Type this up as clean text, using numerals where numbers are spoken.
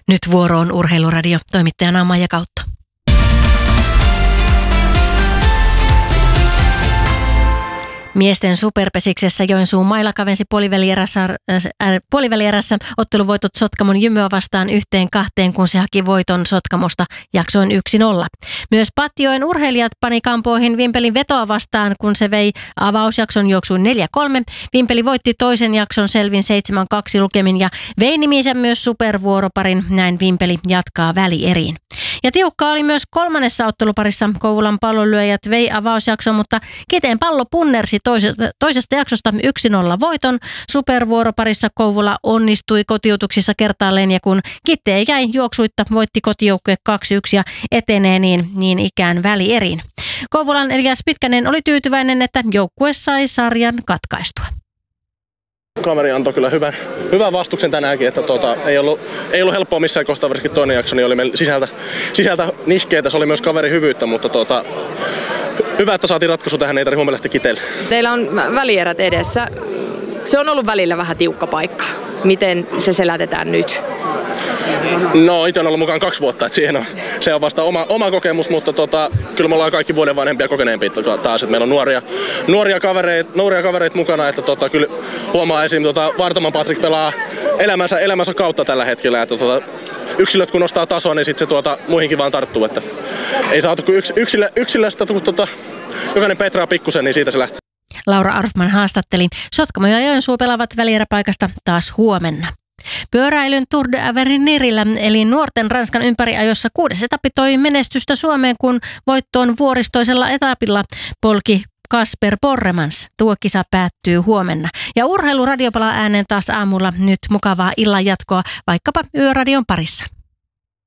Nyt vuoroon Urheiluradio, toimittajana Maija Kautto. Miesten superpesiksessä Joensuun Maila kavensi puolivälierässä otteluvoitot Sotkamon Jymyä vastaan 1-2, kun se haki voiton Sotkamosta jaksoin 1-0. Myös Patjoen urheilijat pani kampoihin Vimpelin vetoa vastaan, kun se vei avausjakson juoksuun 4-3. Vimpeli voitti toisen jakson selvin 7-2 lukemin ja vei niminsä myös supervuoroparin. Näin Vimpeli jatkaa välieriin. Ja tiukkaa oli myös kolmannessa otteluparissa. Kouvolan pallonlyöjät vei avausjakson, mutta Kiteen pallo punnersi toisesta jaksosta 1-0 voiton. Supervuoroparissa Kouvola onnistui kotiutuksissa kertaalleen ja kun Kitee jäi juoksuitta, voitti kotijoukkue 2-1 ja etenee niin ikään välieriin. Kouvolan Elias Pitkänen oli tyytyväinen, että joukkue sai sarjan katkaistua. Kaveri antoi kyllä hyvän vastuksen tänäänkin, että ei ollut helppoa missään kohtaa, varsinkin toinen jakso, niin oli meillä sisältä nihkeitä, se oli myös kaverin hyvyyttä, mutta hyvä, että saatiin ratkaisu tähän, ei tarvitse huomioon lähteä Kiteelle. Teillä on välierät edessä, se on ollut välillä vähän tiukka paikka, miten se selätetään nyt? No itse on ollut mukaan 2 vuotta, että se on vasta oma kokemus, mutta kyllä me ollaan kaikki vuoden vanhempia ja kokeneempia taas, että meillä on nuoria kavereita mukana, että kyllä huomaa esim. Vartaman Patrik pelaa elämänsä kautta tällä hetkellä, että yksilöt kun nostaa tasoa, niin sitten se muihinkin vaan tarttuu, että ei saatu kuin yksilöstä, kun jokainen petraa pikkusen, niin siitä se lähtee. Laura Arfman haastatteli. Sotkamo ja Joensuu pelaavat välieräpaikasta taas huomenna. Pyöräilyn Tour de Averinirillä eli nuorten Ranskan ympäriajossa 6. etappi toi menestystä Suomeen, kun voittoon vuoristoisella etapilla polki Kasper Borremans. Tuo kisa päättyy huomenna. Ja Urheiluradio palaa ääneen taas aamulla. Nyt mukavaa illan jatkoa vaikkapa Yöradion parissa.